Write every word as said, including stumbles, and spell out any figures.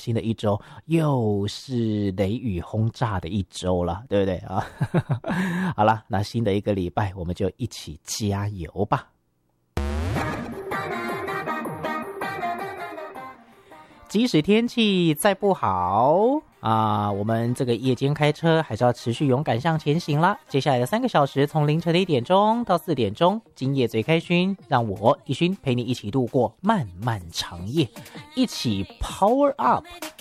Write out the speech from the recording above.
新的一周又是雷雨轰炸的一周了，对不对啊？好了，那新的一个礼拜我们就一起加油吧。即使天气再不好啊，我们这个夜间开车还是要持续勇敢向前行啦。接下来的三个小时，从凌晨的一点钟到四点钟，今夜最开勋，让我一勋陪你一起度过漫漫长夜，一起 power up。